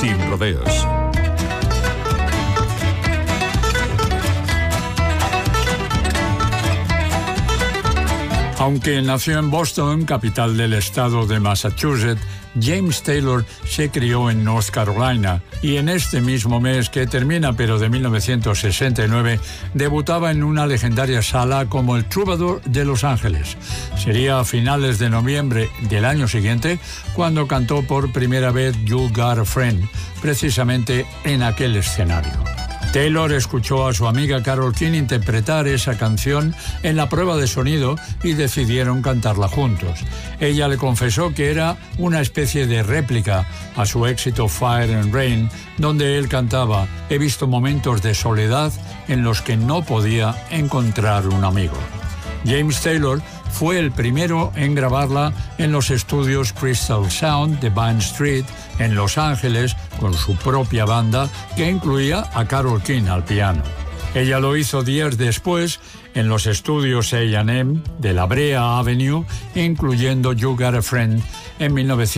Sin rodeos. Aunque nació en Boston, capital del estado de Massachusetts, James Taylor se crió en North Carolina y en este mismo mes que termina, pero de 1969, debutaba en una legendaria sala como el Troubadour de Los Ángeles. Sería a finales de noviembre del año siguiente cuando cantó por primera vez You Got a Friend, precisamente en aquel escenario. Taylor escuchó a su amiga Carole King interpretar esa canción en la prueba de sonido y decidieron cantarla juntos. Ella le confesó que era una especie de réplica a su éxito Fire and Rain, donde él cantaba: «He visto momentos de soledad en los que no podía encontrar un amigo». James Taylor fue el primero en grabarla en los estudios Crystal Sound de Vine Street en Los Ángeles con su propia banda que incluía a Carole King al piano. Ella lo hizo días después en los estudios A&M de la Brea Avenue, incluyendo You Got a Friend en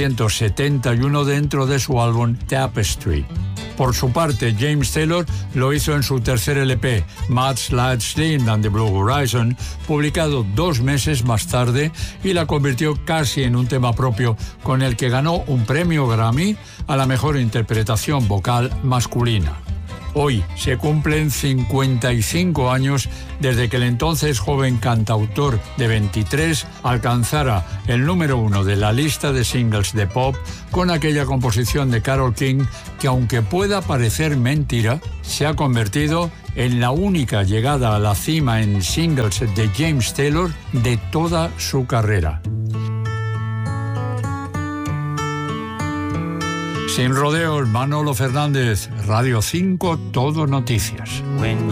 1971 dentro de su álbum Tapestry. Por su parte, James Taylor lo hizo en su tercer LP, Much Like Slim and the Blue Horizon, publicado 2 meses más tarde, y la convirtió casi en un tema propio, con el que ganó un premio Grammy a la mejor interpretación vocal masculina. Hoy se cumplen 55 años desde que el entonces joven cantautor de 23 alcanzara el número 1 de la lista de singles de pop con aquella composición de Carole King que, aunque pueda parecer mentira, se ha convertido en la única llegada a la cima en singles de James Taylor de toda su carrera. Sin rodeos, Manolo Fernández, Radio 5, Todo Noticias.